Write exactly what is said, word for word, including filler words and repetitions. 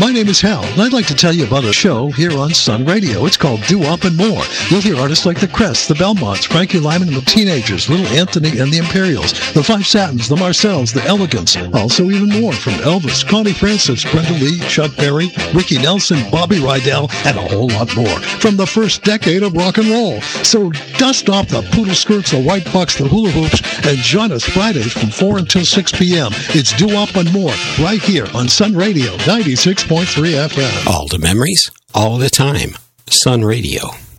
My name is Hal, and I'd like to tell you about a show here on Sun Radio. It's called Doo-Wop and More. You'll hear artists like the Crests, the Belmonts, Frankie Lyman and the Teenagers, Little Anthony and the Imperials, the Five Satins, the Marcells, the Elegants, also even more from Elvis, Connie Francis, Brenda Lee, Chuck Berry, Ricky Nelson, Bobby Rydell, and a whole lot more from the first decade of rock and roll. So dust off the poodle skirts, the white bucks, the hula hoops, and join us Fridays from four until six p.m. It's Doo-Wop and More right here on Sun Radio ninety-six point three F M. All the memories, all the time. Sun Radio.